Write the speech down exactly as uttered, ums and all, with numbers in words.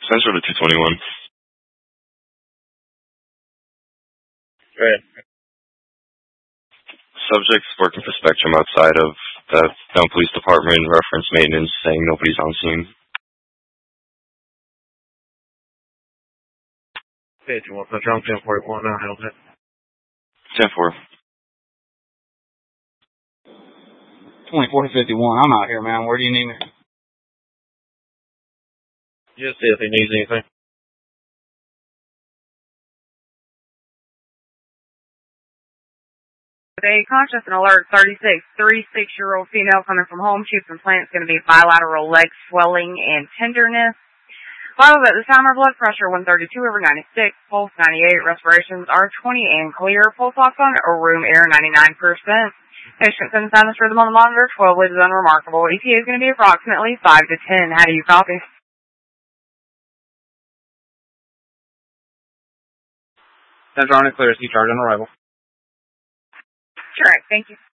Central to two twenty-one. Go ahead. Subjects working for Spectrum outside of the Down Police Department, reference maintenance, saying nobody's on scene. Okay, do you want to jump ten forty-one now? Handle that. ten four. twenty-four fifty-one. I'm out here, man. Where do you need me? Just see if he needs anything. Today, conscious and alert, thirty-six, thirty-six-year-old female coming from home. She's complaints going to be bilateral leg swelling and tenderness. Vitals at this time, her blood pressure one thirty-two over ninety-six, pulse ninety-eight, respirations are twenty and clear, pulse ox on or room air ninety-nine percent. Patient's in sinus rhythm on the monitor, twelve leads is unremarkable. E T A is going to be approximately five to ten. How do you copy? Central on and clear, C charge on arrival. Correct, thank you.